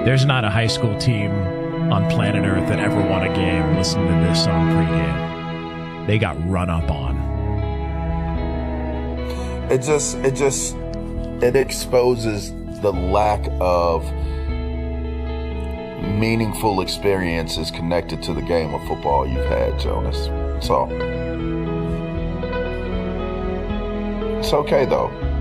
There's not a high school team on planet Earth that ever won a game listening to this song pregame. They got run up on. It exposes the lack of meaningful experiences connected to the game of football you've had, Jonas. So it's okay though.